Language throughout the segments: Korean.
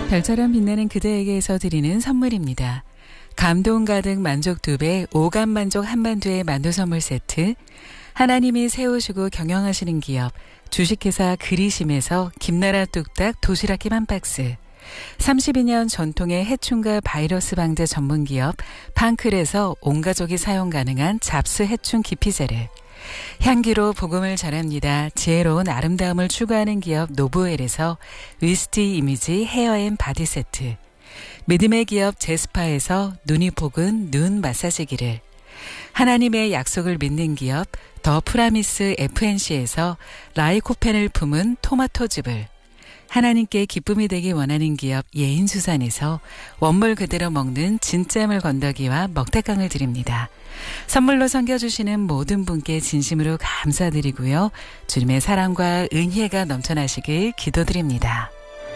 별처럼 빛나는 그대에게서 드리는 선물입니다. 감동 가득 만족 2배, 오감 만족 한반도의 만두 선물 세트, 하나님이 세우시고 경영하시는 기업, 주식회사 그리심에서 김나라 뚝딱 도시락김 한 박스, 32년 전통의 해충과 바이러스 방제 전문기업 판클에서 온 가족이 사용 가능한 잡스 해충 기피제를, 향기로 복음을 전합니다. 지혜로운 아름다움을 추구하는 기업 노브웰에서 위스티 이미지 헤어앤 바디 세트, 믿음의 기업 제스파에서 눈이 복은 눈 마사지기를, 하나님의 약속을 믿는 기업 더 프라미스 FNC에서 라이코펜을 품은 토마토즙을, 하나님께 기쁨이 되기 원하는 기업 예인수산에서 원물 그대로 먹는 진짜물 건더기와 먹태깡을 드립니다. 선물로 섬겨주시는 모든 분께 진심으로 감사드리고요. 주님의 사랑과 은혜가 넘쳐나시길 기도드립니다.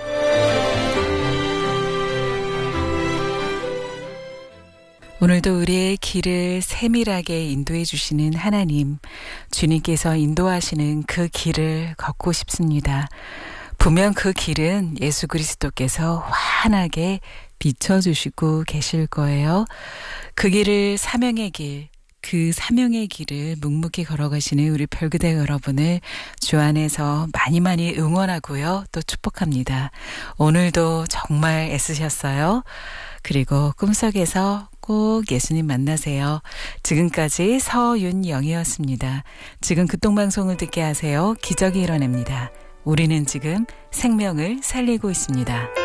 오늘도 우리의 길을 세밀하게 인도해 주시는 하나님, 주님께서 인도하시는 그 길을 걷고 싶습니다. 분명 그 길은 예수 그리스도께서 환하게 비춰주시고 계실 거예요. 그 길을 사명의 길, 그 사명의 길을 묵묵히 걸어가시는 우리 별그대 여러분을 주 안에서 많이 응원하고요. 또 축복합니다. 오늘도 정말 애쓰셨어요. 그리고 꿈속에서 꼭 예수님 만나세요. 지금까지 서윤영이었습니다. 지금 극동방송을 듣게 하세요. 기적이 일어납니다. 우리는 지금 생명을 살리고 있습니다.